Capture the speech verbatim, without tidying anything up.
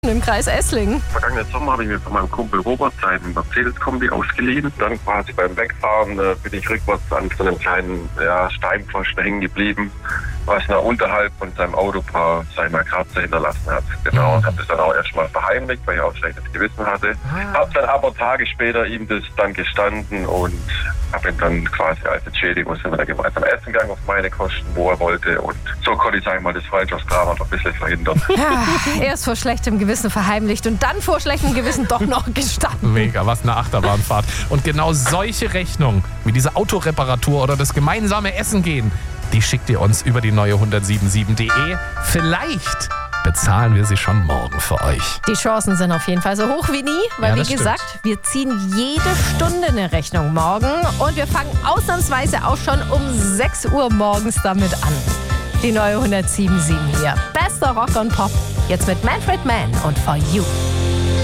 im Kreis Esslingen. Vergangenen Sommer habe ich mir von meinem Kumpel Robert seinen Mercedes-Kombi ausgeliehen. Dann quasi beim Wegfahren äh, bin ich rückwärts an so einem kleinen ja, Steinpfosten hängen geblieben, was nach unterhalb von seinem Auto ein paar seiner Kratzer hinterlassen hat. Genau, und habe das dann auch erstmal verheimlicht, weil ich auch schlechtes Gewissen hatte. Ah. Habe dann aber Tage später ihm das dann gestanden und habe ihn dann quasi als Entschädigung sind wir dann gemeinsam essen gegangen auf meine Kosten, wo er wollte. Und so konnte ich, sag ich mal, das Freundschaftsdrama noch ein bisschen verhindern. Ja, erst vor schlechtem Gewissen verheimlicht und dann vor schlechtem Gewissen doch noch gestanden. Mega, was eine Achterbahnfahrt. Und genau solche Rechnungen wie diese Autoreparatur oder das gemeinsame Essen gehen, die schickt ihr uns über die neue hundertsieben punkt sieben punkt de. Vielleicht bezahlen wir sie schon morgen für euch. Die Chancen sind auf jeden Fall so hoch wie nie, weil Ja, wie das gesagt, stimmt. wir ziehen jede Stunde eine Rechnung morgen und wir fangen ausnahmsweise auch schon um sechs Uhr morgens damit an. Die neue hundertsieben Komma sieben hier. Bester Rock und Pop. Jetzt mit Manfred Mann und For You.